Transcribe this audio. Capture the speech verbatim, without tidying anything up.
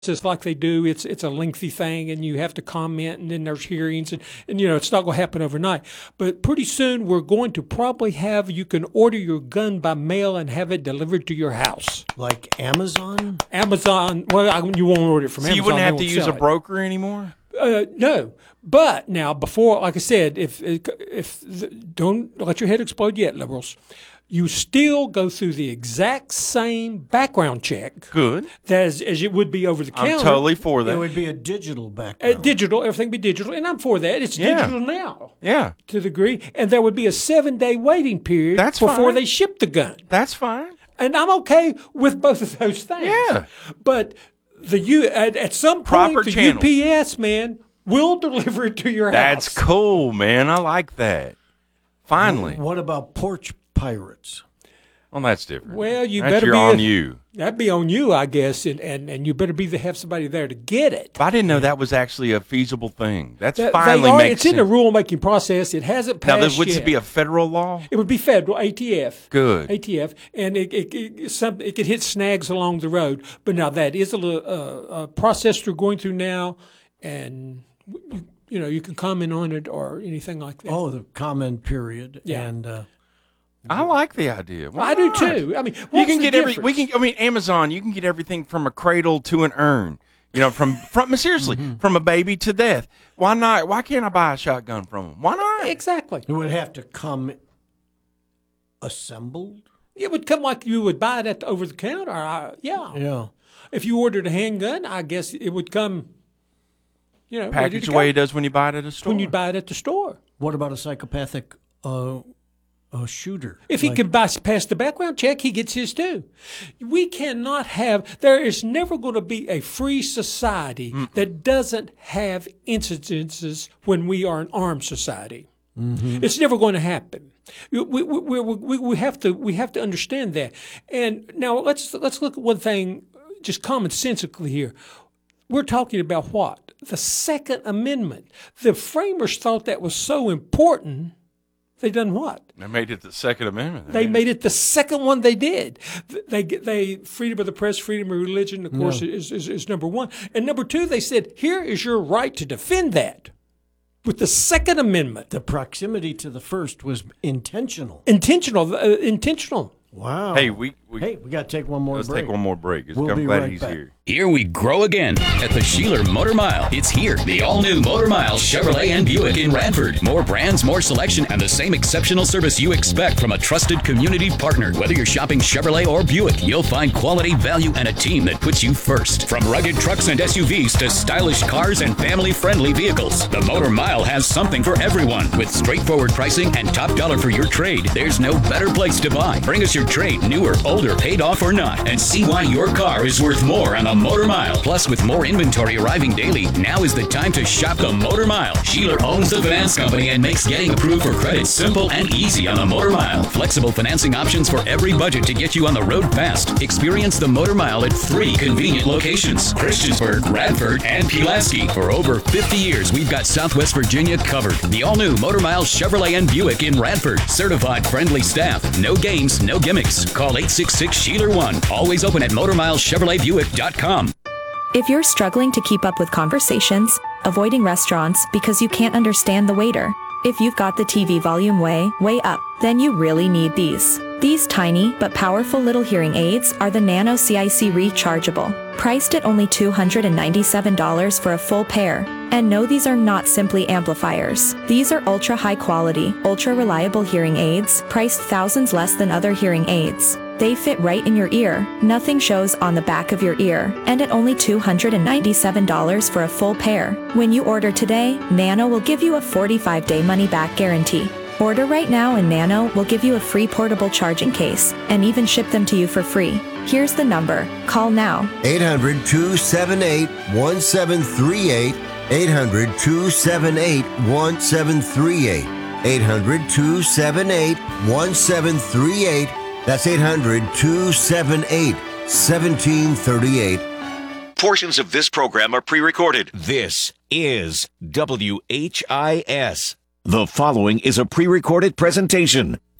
Just like they do, it's it's a lengthy thing, and you have to comment, and then there's hearings, and, and you know it's not going to happen overnight. But pretty soon we're going to probably have you can order your gun by mail and have it delivered to your house, like Amazon. Amazon. Well, I, you won't order it from so Amazon. You wouldn't have to use a broker anymore. Uh, no, but now before, like I said, if if don't let your head explode yet, liberals. You still go through the exact same background check. Good. As, as it would be over the counter. I'm totally for that. It would be a digital background. Uh, digital, everything be digital, and I'm for that. It's yeah. digital now. Yeah. To the degree. And there would be a seven-day waiting period That's before fine. they ship the gun. That's fine. And I'm okay with both of those things. Yeah. But the U at, at some Proper point, the channels. U P S, man, will deliver it to your That's house. That's cool, man. I like that. Finally. What about porch pirates? Well, that's different. Well, you that's better you're be on a, you. That'd be on you, I guess, and, and, and you better be the, have somebody there to get it. But I didn't know that was actually a feasible thing. That's That, finally they are, makes It's sense. in the rule-making process. It hasn't passed Now, this, would yet. this be a federal law? It would be federal, A T F. Good. A T F, and it it, it, some, it could hit snags along the road. But now that is a, a, a process they're going through now, and you, you know you can comment on it or anything like that. Oh, the comment period. Yeah. And uh, I like the idea. Why I do not? too. I mean, You what's can the get every. difference? We can. I mean, Amazon. You can get everything from a cradle to an urn. You know, from from seriously, Mm-hmm. from a baby to death. Why not? Why can't I buy a shotgun from them? Why not? Exactly. it would have to come assembled. It would come like you would buy it at the over the counter. I, yeah. Yeah. If you ordered a handgun, I guess it would come. You know, ready Package to the way go it does when you buy it at a store. when you buy it at the store. What about a psychopathic uh, a shooter? If he Like- can buy, pass the background check, he gets his too. We cannot have, there is never going to be a free society mm. that doesn't have incidences when we are an armed society. Mm-hmm. It's never going to happen. We, we, we, we, we, have to, we have to understand that. And now let's, let's look at one thing just commonsensically here. We're talking about what? The Second Amendment. The framers thought that was so important. They done what? They made it the Second Amendment. They made it the second one they did. They they freedom of the press, freedom of religion, of course, Yeah. is, is is number one. And number two, they said, here is your right to defend that with the Second Amendment. The proximity to the first was intentional. Intentional, uh, intentional. Wow. Hey, we, we hey, we got to take one more let's break. take one more break. It's, We'll I'm be glad right he's back. here. Here we grow again at the Sheeler Motor Mile. It's here, the all-new Motor Mile Chevrolet and Buick in Radford. More brands, more selection, and the same exceptional service you expect from a trusted community partner. Whether you're shopping Chevrolet or Buick, you'll find quality, value, and a team that puts you first. From rugged trucks and S U Vs to stylish cars and family-friendly vehicles, the Motor Mile has something for everyone. With straightforward pricing and top dollar for your trade, there's no better place to buy. Bring us your trade, newer, older, paid off or not, and see why your car is worth more on the Motor Mile. Plus, with more inventory arriving daily, now is the time to shop the Motor Mile. Sheeler owns the finance company and makes getting approved for credit simple and easy on the Motor Mile. Flexible financing options for every budget to get you on the road fast. Experience the Motor Mile at three convenient locations: Christiansburg, Radford, and Pulaski. For over fifty years, we've got Southwest Virginia covered. The all-new Motor Mile Chevrolet and Buick in Radford. Certified friendly staff. No games, no gimmicks. Call eight six six, Sheeler one. Always open at motor mile chevrolet buick dot com. If you're struggling to keep up with conversations, avoiding restaurants because you can't understand the waiter, if you've got the T V volume way, way up, then you really need these. These tiny but powerful little hearing aids are the Nano C I C Rechargeable, priced at only two hundred ninety-seven dollars for a full pair. And no, these are not simply amplifiers. These are ultra high quality, ultra reliable hearing aids, priced thousands less than other hearing aids. They fit right in your ear, nothing shows on the back of your ear, and at only two hundred ninety-seven dollars for a full pair. When you order today, Nano will give you a forty-five day money-back guarantee. Order right now and Nano will give you a free portable charging case, and even ship them to you for free. Here's the number. Call now. eight hundred, two seven eight, one seven three eight. eight hundred, two seven eight, one seven three eight. eight hundred, two seven eight, one seven three eight. That's eight hundred, two seven eight, one seven three eight. Portions of this program are pre-recorded. This is W H I S. The following is a pre-recorded presentation